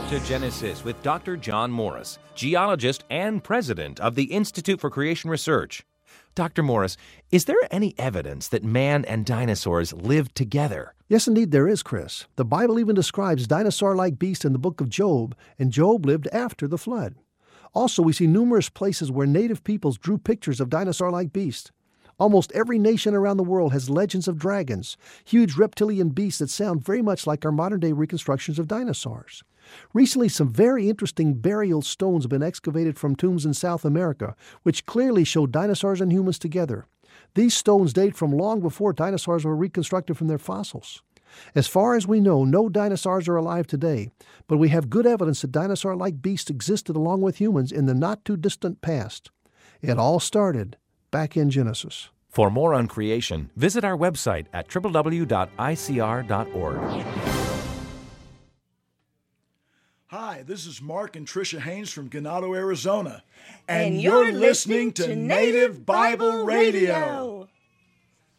to Genesis with Dr. John Morris, geologist and president of the Institute for Creation Research. Dr. Morris, is there any evidence that man and dinosaurs lived together? Yes, indeed there is, Chris. The Bible even describes dinosaur-like beasts in the book of Job, and Job lived after the flood. Also, we see numerous places where native peoples drew pictures of dinosaur-like beasts. Almost every nation around the world has legends of dragons, huge reptilian beasts that sound very much like our modern-day reconstructions of dinosaurs. Recently, some very interesting burial stones have been excavated from tombs in South America, which clearly show dinosaurs and humans together. These stones date from long before dinosaurs were reconstructed from their fossils. As far as we know, no dinosaurs are alive today, but we have good evidence that dinosaur-like beasts existed along with humans in the not-too-distant past. It all started back in Genesis. For more on creation, visit our website at www.icr.org. Hi, this is Mark and Tricia Haynes from Ganado, Arizona. And you're listening to Native Bible Radio.